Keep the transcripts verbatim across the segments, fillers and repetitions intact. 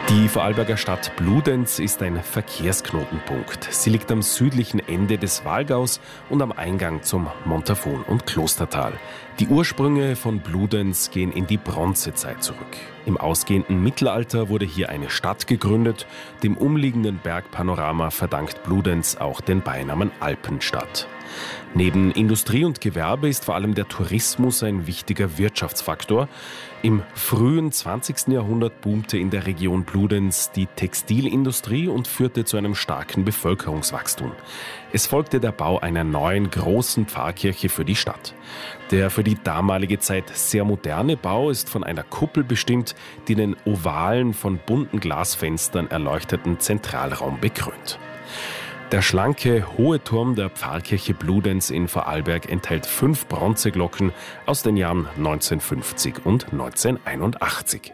Die Vorarlberger Stadt Bludenz ist ein Verkehrsknotenpunkt. Sie liegt am südlichen Ende des Walgaus und am Eingang zum Montafon- und Klostertal. Die Ursprünge von Bludenz gehen in die Bronzezeit zurück. Im ausgehenden Mittelalter wurde hier eine Stadt gegründet. Dem umliegenden Bergpanorama verdankt Bludenz auch den Beinamen Alpenstadt. Neben Industrie und Gewerbe ist vor allem der Tourismus ein wichtiger Wirtschaftsfaktor. Im frühen zwanzigsten Jahrhundert boomte in der Region Bludenz die Textilindustrie und führte zu einem starken Bevölkerungswachstum. Es folgte der Bau einer neuen großen Pfarrkirche für die Stadt. Der für die damalige Zeit sehr moderne Bau ist von einer Kuppel bestimmt, die den ovalen, von bunten Glasfenstern erleuchteten Zentralraum bekrönt. Der schlanke, hohe Turm der Pfarrkirche Bludenz in Vorarlberg enthält fünf Bronzeglocken aus den Jahren neunzehnhundertfünfzig und neunzehnhunderteinundachtzig.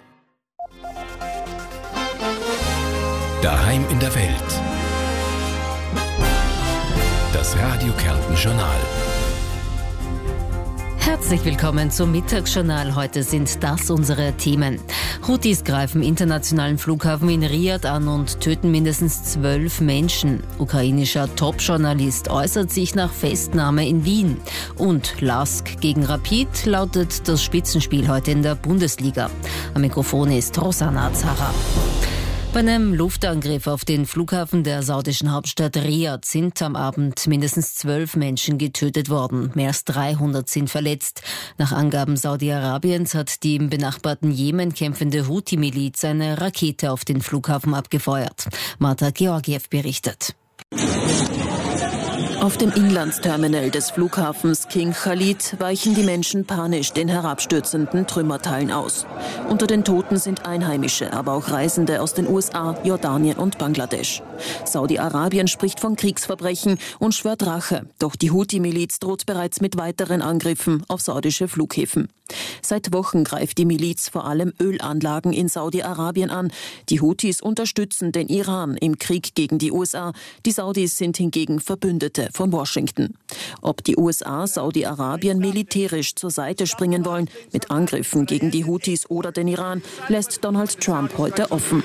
Daheim in der Welt. Das Radio Kärnten Journal. Herzlich willkommen zum Mittagsjournal. Heute sind das unsere Themen. Houthis greifen internationalen Flughafen in Riad an und töten mindestens zwölf Menschen. Ukrainischer Top-Journalist äußert sich nach Festnahme in Wien. Und Lask gegen Rapid lautet das Spitzenspiel heute in der Bundesliga. Am Mikrofon ist Rosanna Zara. Bei einem Luftangriff auf den Flughafen der saudischen Hauptstadt Riad sind am Abend mindestens zwölf Menschen getötet worden. Mehr als dreihundert sind verletzt. Nach Angaben Saudi-Arabiens hat die im benachbarten Jemen kämpfende Houthi-Miliz eine Rakete auf den Flughafen abgefeuert. Marta Georgiev berichtet. Auf dem Inlandsterminal des Flughafens King Khalid weichen die Menschen panisch den herabstürzenden Trümmerteilen aus. Unter den Toten sind Einheimische, aber auch Reisende aus den U S A, Jordanien und Bangladesch. Saudi-Arabien spricht von Kriegsverbrechen und schwört Rache. Doch die Houthi-Miliz droht bereits mit weiteren Angriffen auf saudische Flughäfen. Seit Wochen greift die Miliz vor allem Ölanlagen in Saudi-Arabien an. Die Houthis unterstützen den Iran im Krieg gegen die U S A. Die Saudis sind hingegen Verbündete von Washington. Ob die U S A Saudi-Arabien militärisch zur Seite springen wollen, mit Angriffen gegen die Houthis oder den Iran, lässt Donald Trump heute offen.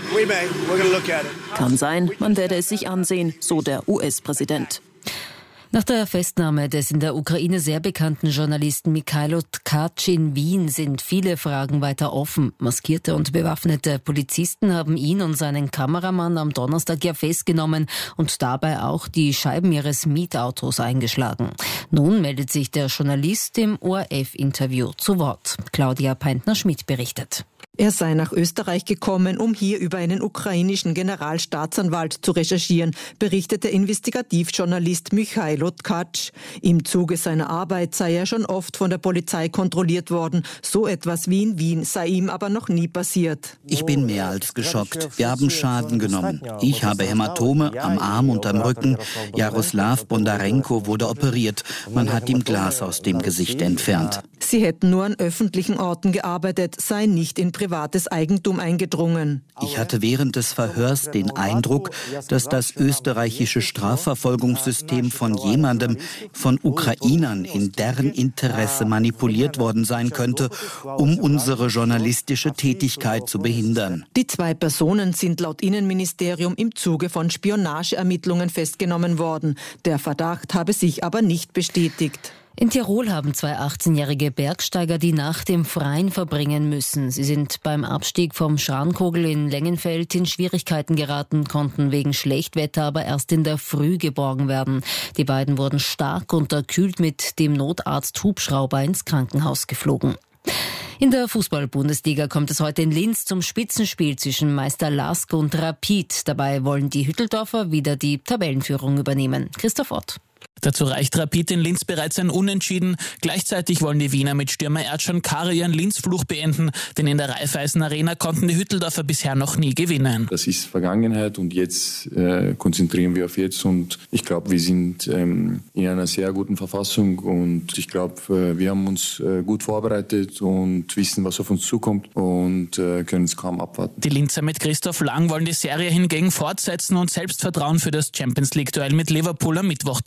Kann sein, man werde es sich ansehen, so der U S-Präsident. Nach der Festnahme des in der Ukraine sehr bekannten Journalisten Mikhailo Tkach in Wien sind viele Fragen weiter offen. Maskierte und bewaffnete Polizisten haben ihn und seinen Kameramann am Donnerstag ja festgenommen und dabei auch die Scheiben ihres Mietautos eingeschlagen. Nun meldet sich der Journalist im O R F-Interview zu Wort. Claudia Peintner-Schmidt berichtet. Er sei nach Österreich gekommen, um hier über einen ukrainischen Generalstaatsanwalt zu recherchieren, berichtet der Investigativjournalist Mikhailo Tkach. Im Zuge seiner Arbeit sei er schon oft von der Polizei kontrolliert worden. So etwas wie in Wien sei ihm aber noch nie passiert. Ich bin mehr als geschockt. Wir haben Schaden genommen. Ich habe Hämatome am Arm und am Rücken. Jaroslav Bondarenko wurde operiert. Man hat ihm Glas aus dem Gesicht entfernt. Sie hätten nur an öffentlichen Orten gearbeitet, seien nicht in privates Eigentum eingedrungen. Ich hatte während des Verhörs den Eindruck, dass das österreichische Strafverfolgungssystem von jemandem, von Ukrainern in deren Interesse manipuliert worden sein könnte, um unsere journalistische Tätigkeit zu behindern. Die zwei Personen sind laut Innenministerium im Zuge von Spionageermittlungen festgenommen worden. Der Verdacht habe sich aber nicht bestätigt. In Tirol haben zwei achtzehnjährige Bergsteiger die Nacht im Freien verbringen müssen. Sie sind beim Abstieg vom Schrankogel in Lengenfeld in Schwierigkeiten geraten, konnten wegen Schlechtwetter aber erst in der Früh geborgen werden. Die beiden wurden stark unterkühlt mit dem Notarzt-Hubschrauber ins Krankenhaus geflogen. In der Fußball-Bundesliga kommt es heute in Linz zum Spitzenspiel zwischen Meister Lask und Rapid. Dabei wollen die Hütteldorfer wieder die Tabellenführung übernehmen. Christoph Ott. Dazu reicht Rapid in Linz bereits ein Unentschieden. Gleichzeitig wollen die Wiener mit Stürmer Erdschan Kara ihren Linz-Fluch beenden, denn in der Raiffeisen Arena konnten die Hütteldorfer bisher noch nie gewinnen. Das ist Vergangenheit und jetzt äh, konzentrieren wir auf jetzt und ich glaube, wir sind ähm, in einer sehr guten Verfassung und ich glaube, äh, wir haben uns äh, gut vorbereitet und wissen, was auf uns zukommt und äh, können es kaum abwarten. Die Linzer mit Christoph Lang wollen die Serie hingegen fortsetzen und Selbstvertrauen für das Champions-League-Duell mit Liverpool am Mittwoch tanken.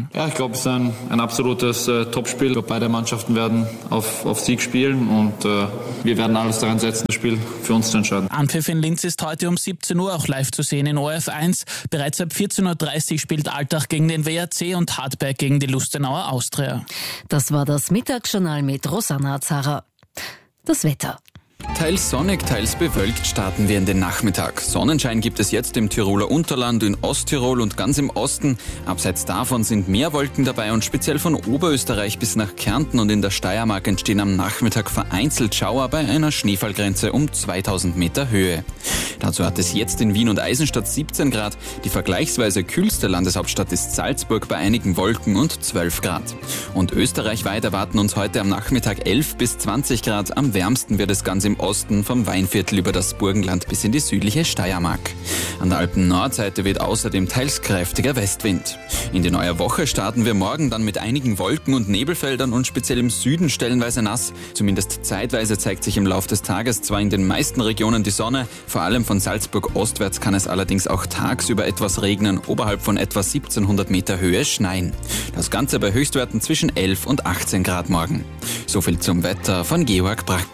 Ähm, ja, ich glaube, es ist ein, ein absolutes äh, Topspiel. Beide Mannschaften werden auf, auf Sieg spielen und äh, wir werden alles daran setzen, das Spiel für uns zu entscheiden. Anpfiff in Linz ist heute um siebzehn Uhr auch live zu sehen in O R F eins. Bereits ab vierzehn Uhr dreißig spielt Altach gegen den W A C und Hartberg gegen die Lustenauer Austria. Das war das Mittagsjournal mit Rosanna Zara. Das Wetter. Teils sonnig, teils bewölkt starten wir in den Nachmittag. Sonnenschein gibt es jetzt im Tiroler Unterland, in Osttirol und ganz im Osten. Abseits davon sind mehr Wolken dabei und speziell von Oberösterreich bis nach Kärnten und in der Steiermark entstehen am Nachmittag vereinzelt Schauer bei einer Schneefallgrenze um zweitausend Meter Höhe. Dazu hat es jetzt in Wien und Eisenstadt siebzehn Grad. Die vergleichsweise kühlste Landeshauptstadt ist Salzburg bei einigen Wolken und zwölf Grad. Und österreichweit erwarten uns heute am Nachmittag elf bis zwanzig Grad. Am wärmsten wird es ganz im Osten, vom Weinviertel über das Burgenland bis in die südliche Steiermark. An der Alpen-Nordseite weht außerdem teils kräftiger Westwind. In die neue Woche starten wir morgen dann mit einigen Wolken- und Nebelfeldern und speziell im Süden stellenweise nass. Zumindest zeitweise zeigt sich im Laufe des Tages zwar in den meisten Regionen die Sonne, vor allem von Salzburg ostwärts kann es allerdings auch tagsüber etwas regnen, oberhalb von etwa siebzehnhundert Meter Höhe schneien. Das Ganze bei Höchstwerten zwischen elf und achtzehn Grad morgen. So viel zum Wetter von Georg Brack.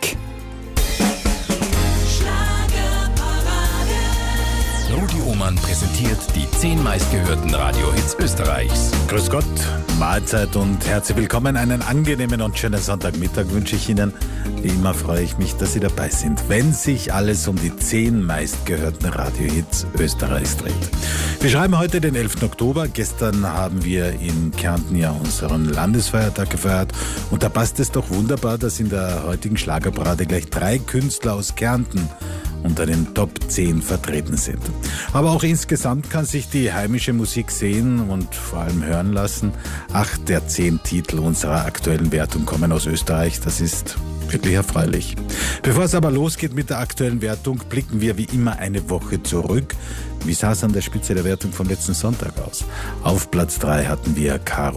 Rudi Ohmann präsentiert die zehn meistgehörten Radiohits Österreichs. Grüß Gott, Mahlzeit und herzlich willkommen. Einen angenehmen und schönen Sonntagmittag wünsche ich Ihnen. Wie immer freue ich mich, dass Sie dabei sind, wenn sich alles um die zehn meistgehörten Radiohits Österreichs dreht. Wir schreiben heute den elften Oktober. Gestern haben wir in Kärnten ja unseren Landesfeiertag gefeiert. Und da passt es doch wunderbar, dass in der heutigen Schlagerparade gleich drei Künstler aus Kärnten unter den Top zehn vertreten sind. Aber auch insgesamt kann sich die heimische Musik sehen und vor allem hören lassen. Acht der zehn Titel unserer aktuellen Wertung kommen aus Österreich. Das ist wirklich erfreulich. Bevor es aber losgeht mit der aktuellen Wertung, blicken wir wie immer eine Woche zurück. Wie sah es an der Spitze der Wertung vom letzten Sonntag aus? Auf Platz drei hatten wir Caro